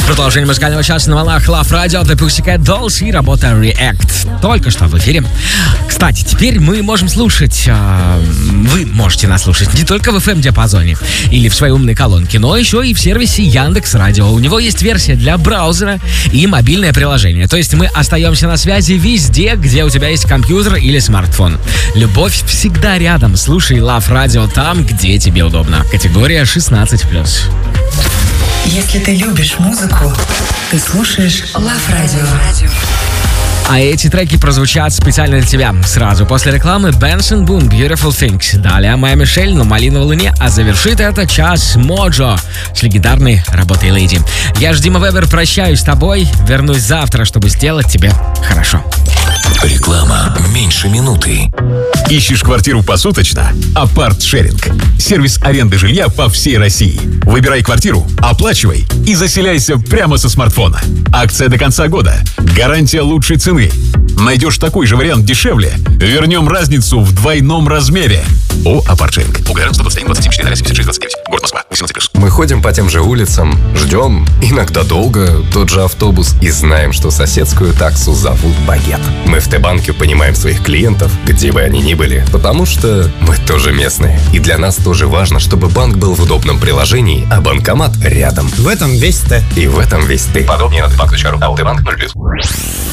Продолжение музыкального часа на волнах Love Radio, The Pussycat Dolls и работа React. Только что в эфире. Кстати, теперь мы можем слушать, вы можете нас слушать не только в FM-диапазоне или в своей умной колонке, но еще и в сервисе Яндекс.Радио. У него есть версия для браузера и мобильное приложение. То есть мы остаемся на связи везде, где у тебя есть компьютер или смартфон. Любовь всегда рядом. Слушай Love Radio там, где тебе удобно. Категория 16+. Если ты любишь музыку, ты слушаешь Love Radio. А эти треки прозвучат специально для тебя. Сразу после рекламы Benson Boone, Beautiful Things. Далее Майя Мишель на «Малиновой луне», а завершит это час Моджо с легендарной работой Lady. Я же Дима Вебер, прощаюсь с тобой. Вернусь завтра, чтобы сделать тебе хорошо. Реклама меньше минуты. Ищешь квартиру посуточно? Апарт-шеринг. Сервис аренды жилья по всей России. Выбирай квартиру, оплачивай и заселяйся прямо со смартфона. Акция до конца года. Гарантия лучшей цены. Найдешь такой же вариант дешевле? Вернем разницу в двойном размере. Апарт-шеринг. УГР 121-27-4-76-29. Город Москва. 18+. Мы ходим по тем же улицам, ждем, иногда долго, тот же автобус и знаем, что соседскую таксу зовут Багет. Мы в Т-банке понимаем своих клиентов, где бы они ни были, потому что мы тоже местные. И для нас тоже важно, чтобы банк был в удобном приложении, а банкомат рядом. В этом весь Т. И в этом весь ты. Подробнее на tbank.ru. АО Т-банк 0+.